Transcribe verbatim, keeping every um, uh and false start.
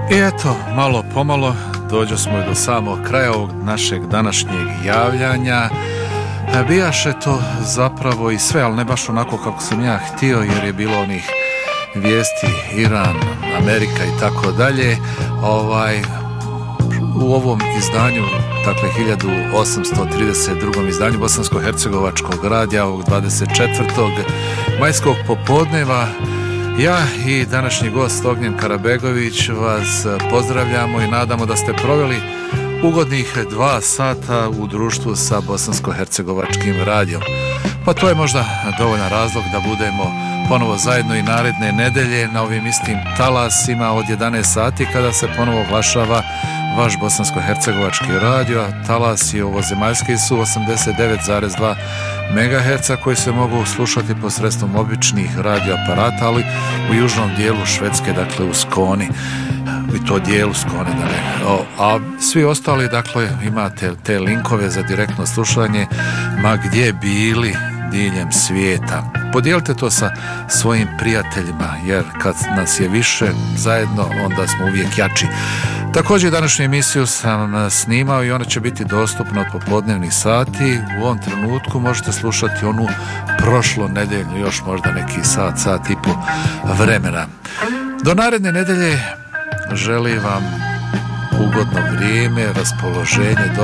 I eto, malo pomalo dođo smo do samog kraja ovog našeg današnjeg javljanja. Bijaše to zapravo i sve, ali ne baš onako kako sam ja htio, jer je bilo onih vijesti Iran, Amerika i tako dalje. Ovaj, u ovom izdanju, dakle hiljadu osamsto trideset drugom izdanju Bosansko-hercegovačkog radija ovog dvadeset četvrtog majskog popodneva, ja i današnji gost Ognjen Karabegović vas pozdravljamo i nadamo da ste proveli ugodnih dva sata u društvu sa Bosansko-hercegovačkim radijom. Pa to je možda dovoljan razlog da budemo ponovo zajedno i naredne nedelje na ovim istim talasima od jedanaest sati, kada se ponovo oglašava vaš Bosansko-hercegovački radio, a talasi ovozemaljski su osamdeset devet zarez dva megaherca koji se mogu slušati posredstvom običnih radioaparata, ali u južnom dijelu Švedske, dakle u Skoni, i to dijelu Skone, da ne. O, a svi ostali, dakle, imate te linkove za direktno slušanje ma gdje bili diljem svijeta. Podijelite to sa svojim prijateljima, jer kad nas je više zajedno, onda smo uvijek jači. Također današnju emisiju sam snimao i ona će biti dostupna od popodnevnih sati. U ovom trenutku možete slušati onu prošlo nedelju, još možda neki sat, sat i po vremena. Do naredne nedelje želim vam ugodno vrijeme, raspoloženje,